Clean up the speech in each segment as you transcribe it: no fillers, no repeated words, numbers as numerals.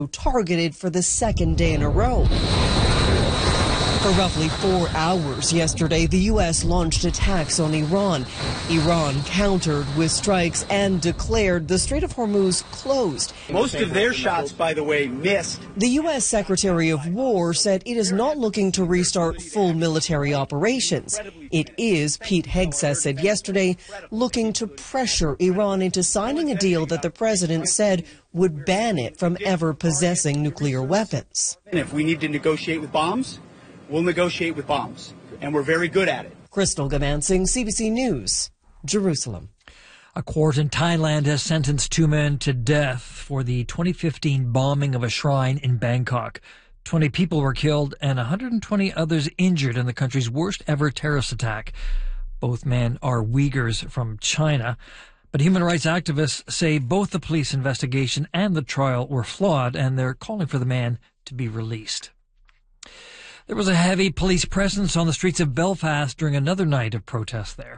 targeted for the second day in a row. For roughly 4 hours yesterday, the U.S. launched attacks on Iran. Iran countered with strikes and declared the Strait of Hormuz closed. Most of their shots, by the way, missed. The U.S. Secretary of War said it is not looking to restart full military operations. It is, Pete Hegseth said yesterday, looking to pressure Iran into signing a deal that the president said would ban it from ever possessing nuclear weapons. And if we need to negotiate with bombs, we'll negotiate with bombs, and we're very good at it. Crystal Gamansing, CBC News, Jerusalem. A court in Thailand has sentenced 2 men to death for the 2015 bombing of a shrine in Bangkok. 20 people were killed and 120 others injured in the country's worst ever terrorist attack. Both men are Uyghurs from China. But human rights activists say both the police investigation and the trial were flawed, and they're calling for the man to be released. There was a heavy police presence on the streets of Belfast during another night of protest there.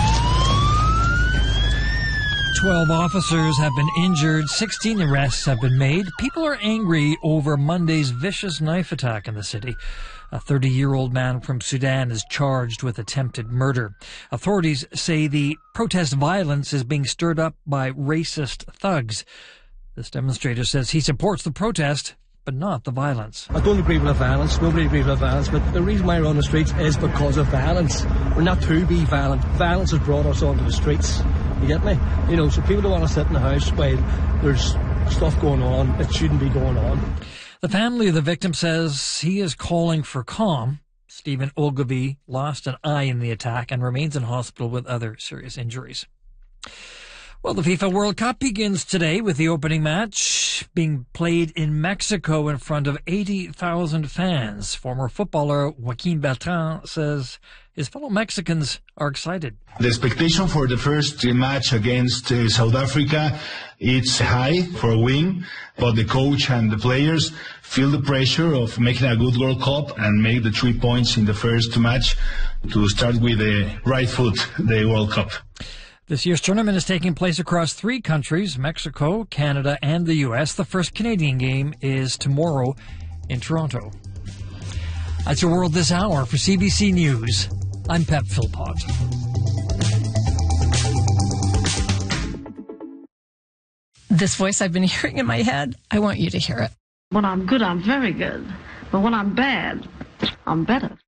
12 officers have been injured, 16 arrests have been made. People are angry over Monday's vicious knife attack in the city. A 30-year-old man from Sudan is charged with attempted murder. Authorities say the protest violence is being stirred up by racist thugs. This demonstrator says he supports the protest, but not the violence. I don't agree with the violence. Nobody agrees with the violence. But the reason why we're on the streets is because of violence. We're not to be violent. Violence has brought us onto the streets. You get me? You know, so people don't want to sit in the house while there's stuff going on that shouldn't be going on. The family of the victim says he is calling for calm. Stephen Ogilvie lost an eye in the attack and remains in hospital with other serious injuries. Well, the FIFA World Cup begins today with the opening match being played in Mexico in front of 80,000 fans. Former footballer Joaquin Bertrand says his fellow Mexicans are excited. The expectation for the first match against South Africa, it's high for a win, but the coach and the players feel the pressure of making a good World Cup and make the 3 points in the first match to start with the right foot, the World Cup. This year's tournament is taking place across 3 countries, Mexico, Canada, and the U.S. The first Canadian game is tomorrow in Toronto. That's your world this hour. For CBC News, I'm Pep Philpott. This voice I've been hearing in my head, I want you to hear it. When I'm good, I'm very good. But when I'm bad, I'm better.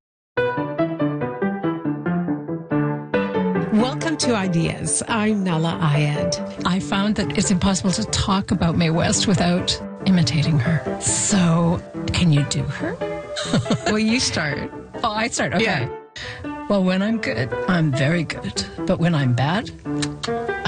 Welcome to Ideas. I'm Nala Ayed. I found that it's impossible to talk about Mae West without imitating her. So, can you do her? Well, you start. Oh, I start. Okay. Yeah. Well, when I'm good, I'm very good. But when I'm bad,